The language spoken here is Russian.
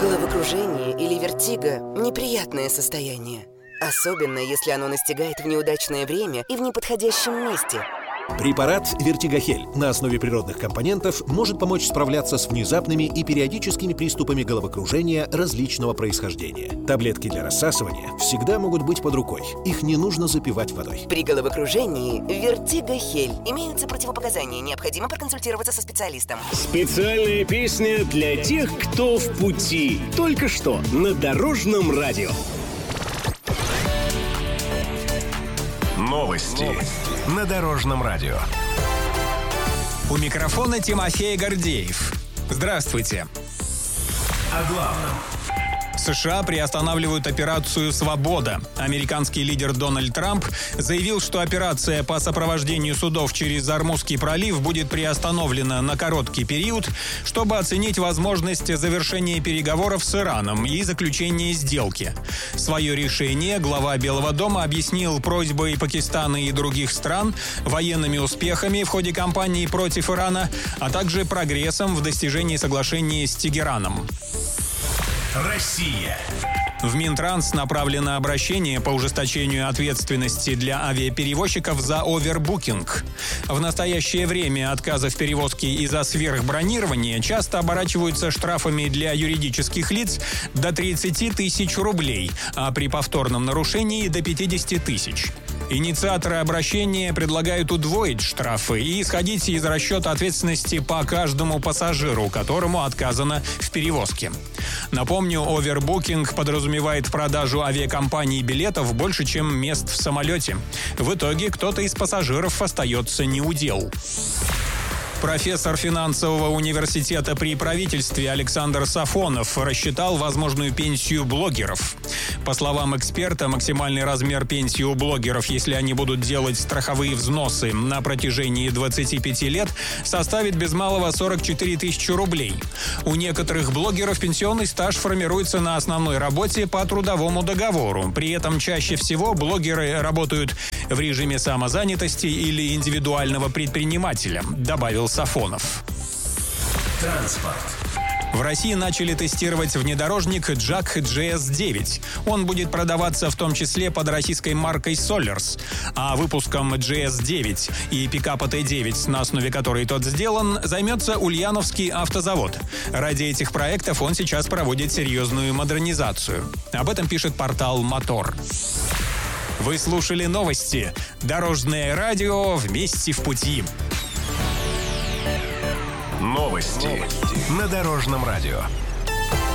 Головокружение или вертиго – неприятное состояние. Особенно, если оно настигает в неудачное время и в неподходящем месте. Препарат «Вертигохель» на основе природных компонентов может помочь справляться с внезапными и периодическими приступами головокружения различного происхождения. Таблетки для рассасывания всегда могут быть под рукой. Их не нужно запивать водой. При головокружении «Вертигохель» имеются противопоказания. Необходимо проконсультироваться со специалистом. Специальная песня для тех, кто в пути. Только что на Дорожном радио. Новости на Дорожном радио. У микрофона Тимофей Гордеев. Здравствуйте. О главном. США приостанавливают операцию «Свобода». Американский лидер Дональд Трамп заявил, что операция по сопровождению судов через Ормузский пролив будет приостановлена на короткий период, чтобы оценить возможность завершения переговоров с Ираном и заключения сделки. Свое решение глава Белого дома объяснил просьбой Пакистана и других стран, военными успехами в ходе кампании против Ирана, а также прогрессом в достижении соглашения с Тегераном. Россия. В Минтранс направлено обращение по ужесточению ответственности для авиаперевозчиков за овербукинг. В настоящее время отказы в перевозке из-за сверхбронирования часто оборачиваются штрафами для юридических лиц до 30 тысяч рублей, а при повторном нарушении до 50 тысяч. Инициаторы обращения предлагают удвоить штрафы и исходить из расчета ответственности по каждому пассажиру, которому отказано в перевозке. Напомню, овербукинг подразумевает продажу авиакомпании билетов больше, чем мест в самолете. В итоге кто-то из пассажиров остается неудел. Профессор финансового университета при правительстве Александр Сафонов рассчитал возможную пенсию блогеров. По словам эксперта, максимальный размер пенсии у блогеров, если они будут делать страховые взносы на протяжении 25 лет, составит без малого 44 тысячи рублей. У некоторых блогеров пенсионный стаж формируется на основной работе по трудовому договору. При этом чаще всего блогеры работают в режиме самозанятости или индивидуального предпринимателя, добавил Сафонов. Транспорт. В России начали тестировать внедорожник Jack GS9. Он будет продаваться в том числе под российской маркой Solers. А выпуском GS9 и пикапа Т9, на основе которой тот сделан, займется Ульяновский автозавод. Ради этих проектов он сейчас проводит серьезную модернизацию. Об этом пишет портал «Мотор». Вы слушали новости. Дорожное радио «Вместе в пути». Новости на Дорожном радио.